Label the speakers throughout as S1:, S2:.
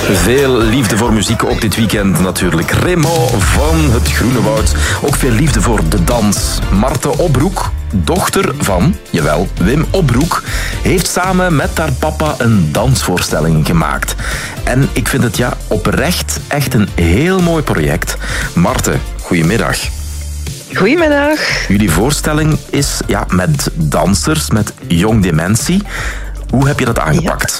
S1: Veel liefde voor muziek, ook dit weekend natuurlijk. Raymond van het Groene Woud. Ook veel liefde voor de dans. Marthe Opbroek, dochter van, jawel, Wim Opbroek, heeft samen met haar papa een dansvoorstelling gemaakt. En ik vind het oprecht echt een heel mooi project. Marthe, goedemiddag.
S2: Goedemiddag.
S1: Jullie voorstelling is met dansers, met jong dementie. Hoe heb je dat aangepakt?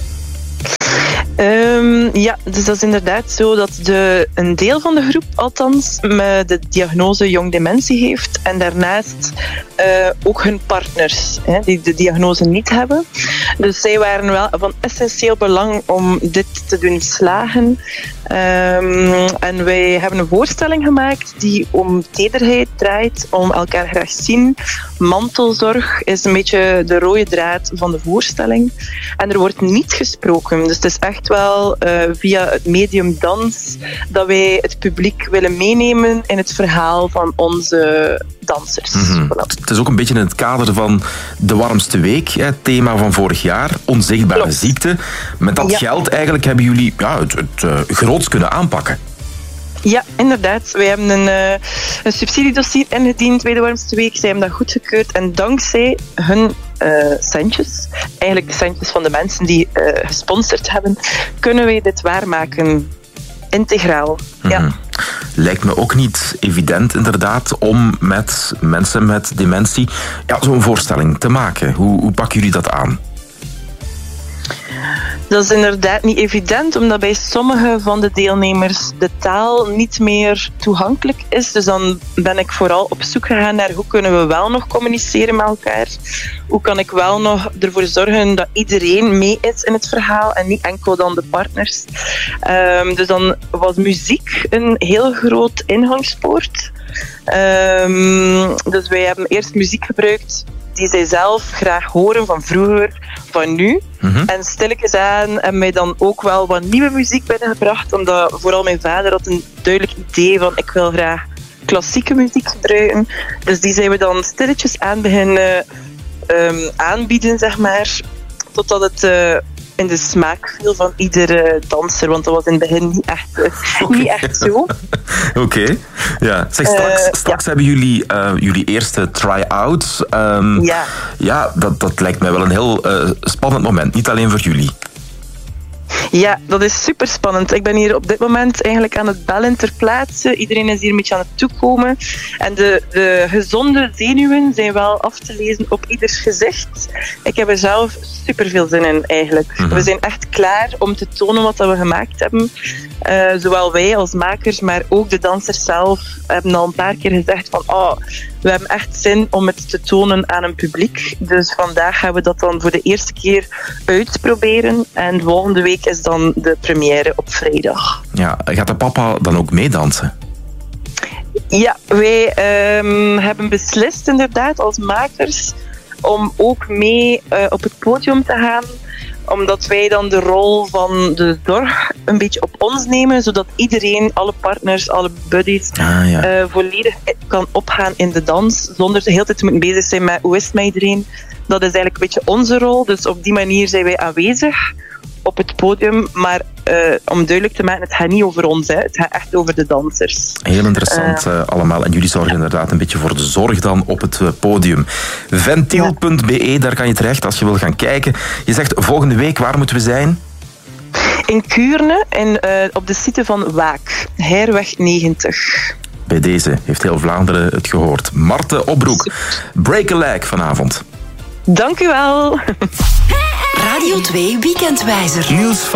S2: Dus dat is inderdaad zo dat een deel van de groep althans de diagnose jong dementie heeft en daarnaast ook hun partners die de diagnose niet hebben. Dus zij waren wel van essentieel belang om dit te doen slagen. En wij hebben een voorstelling gemaakt die om tederheid draait, om elkaar graag zien. Mantelzorg is een beetje de rode draad van de voorstelling. En er wordt niet gesproken. Dus het is echt wel via het medium dans dat wij het publiek willen meenemen in het verhaal van onze dansers.
S1: Mm-hmm. Voilà. Het is ook een beetje in het kader van de warmste week, het thema van vorig jaar, onzichtbare ziekte. Met dat geld eigenlijk hebben jullie het groots kunnen aanpakken.
S2: Ja, inderdaad. Wij hebben een subsidiedossier ingediend bij de warmste week. Zij hebben dat goedgekeurd en dankzij hun centjes, eigenlijk de centjes van de mensen die gesponsord hebben, kunnen wij dit waarmaken. Integraal. Mm-hmm. Ja.
S1: Lijkt me ook niet evident inderdaad om met mensen met dementie zo'n voorstelling te maken. Hoe pakken jullie dat aan?
S2: Dat is inderdaad niet evident, omdat bij sommige van de deelnemers de taal niet meer toegankelijk is. Dus dan ben ik vooral op zoek gegaan naar hoe kunnen we wel nog communiceren met elkaar. Hoe kan ik wel nog ervoor zorgen dat iedereen mee is in het verhaal en niet enkel dan de partners. Dus dan was muziek een heel groot ingangspoort. Dus wij hebben eerst muziek gebruikt die zij zelf graag horen van vroeger, van nu. Mm-hmm. En stilletjes aan hebben wij dan ook wel wat nieuwe muziek binnengebracht, omdat vooral mijn vader had een duidelijk idee van ik wil graag klassieke muziek gebruiken. Dus die zijn we dan stilletjes aan beginnen aanbieden, zeg maar, totdat het in de smaak viel van iedere danser, want dat was in het begin niet echt zo.
S1: Oké. Ja. Zeg, straks hebben jullie eerste try-out. Dat lijkt mij wel een heel spannend moment, niet alleen voor jullie.
S2: Ja, dat is super spannend. Ik ben hier op dit moment eigenlijk aan het bellen ter plaatse. Iedereen is hier een beetje aan het toekomen. En de gezonde zenuwen zijn wel af te lezen op ieders gezicht. Ik heb er zelf super veel zin in eigenlijk. Mm-hmm. We zijn echt klaar om te tonen wat we gemaakt hebben. Zowel wij als makers, maar ook de dansers zelf hebben al een paar keer gezegd van we hebben echt zin om het te tonen aan een publiek. Dus vandaag gaan we dat dan voor de eerste keer uitproberen. En volgende week is dan de première op vrijdag. Ja,
S1: gaat de papa dan ook meedansen?
S2: Ja, wij hebben beslist inderdaad als makers om ook mee op het podium te gaan. Omdat wij dan de rol van de zorg een beetje op ons nemen, zodat iedereen, alle partners, alle buddies, volledig kan opgaan in de dans, zonder de hele tijd te moeten bezig zijn met hoe is het met iedereen. Dat is eigenlijk een beetje onze rol, dus op die manier zijn wij aanwezig op het podium, maar om duidelijk te maken, het gaat niet over ons, het gaat echt over de dansers.
S1: Heel interessant allemaal. En jullie zorgen inderdaad een beetje voor de zorg dan op het podium. Ventiel.be, daar kan je terecht als je wil gaan kijken. Je zegt volgende week, waar moeten we zijn?
S2: In Kuurne, op de site van Waak, Heirweg 90.
S1: Bij deze heeft heel Vlaanderen het gehoord. Marthe Opbroek, Break a Leg vanavond.
S2: Dank u wel.
S3: Radio 2 Weekendwijzer.
S1: Nieuws van